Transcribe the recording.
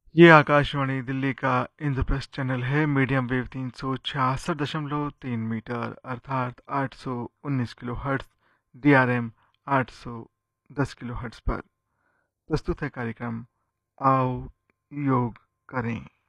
ये आकाशवाणी दिल्ली का इंद्रप्रस्थ चैनल है। मीडियम वेव 366.3 मीटर अर्थात 819 kilo hertz. DRM 810 kilo hertz पर प्रस्तुत है कार्यक्रम आओ योग करें।